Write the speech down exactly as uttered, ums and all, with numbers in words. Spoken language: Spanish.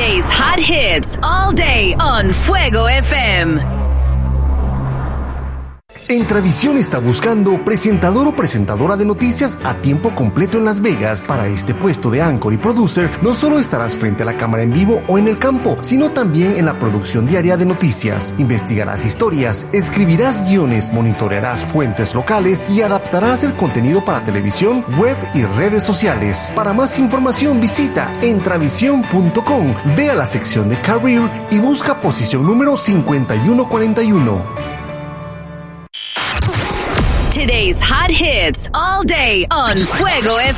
Today's hot hits all day on Fuego F M. Entravisión está buscando presentador o presentadora de noticias a tiempo completo en Las Vegas. Para este puesto de anchor y producer, no solo estarás frente a la cámara en vivo o en el campo, sino también en la producción diaria de noticias. Investigarás historias, escribirás guiones, monitorearás fuentes locales y adaptarás el contenido para televisión, web y redes sociales. Para más información visita entravisión punto com, ve a la sección de Career y busca posición número cincuenta y uno cuarenta y uno. Today's hot hits all day on Fuego F M.